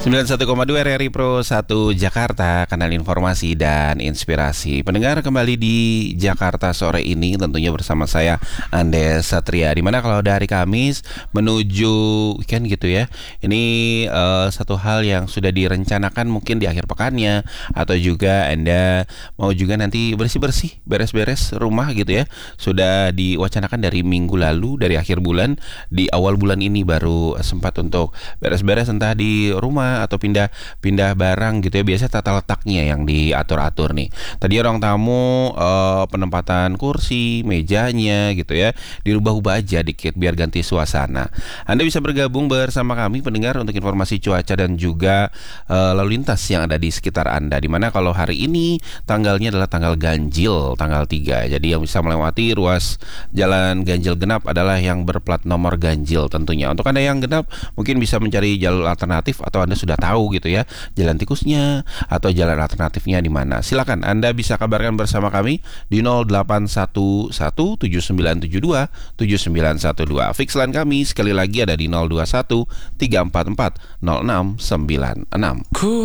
91,2 RRI Pro 1 Jakarta, kanal informasi dan inspirasi. Pendengar, kembali di Jakarta sore ini tentunya bersama saya Andes Satria. Dimana kalau dari Kamis menuju weekend gitu ya, ini satu hal yang sudah direncanakan mungkin di akhir pekannya, atau juga Anda mau juga nanti bersih-bersih, beres-beres rumah gitu ya. Sudah diwacanakan dari minggu lalu, dari akhir bulan, di awal bulan ini baru sempat untuk beres-beres entah di rumah atau pindah barang gitu ya. Biasanya tata letaknya yang diatur-atur nih. Tadi ruang tamu, penempatan kursi, mejanya gitu ya, dirubah-ubah aja dikit biar ganti suasana. Anda bisa bergabung bersama kami pendengar untuk informasi cuaca dan juga lalu lintas yang ada di sekitar Anda. Dimana kalau hari ini tanggalnya adalah tanggal ganjil, tanggal 3. Jadi yang bisa melewati ruas jalan ganjil genap adalah yang berplat nomor ganjil tentunya. Untuk Anda yang genap mungkin bisa mencari jalur alternatif, atau Anda sudah tahu gitu ya jalan tikusnya atau jalan alternatifnya di mana. Silakan Anda bisa kabarkan bersama kami di 0811-7972-7912. Fix line kami sekali lagi ada di 021 344 0696.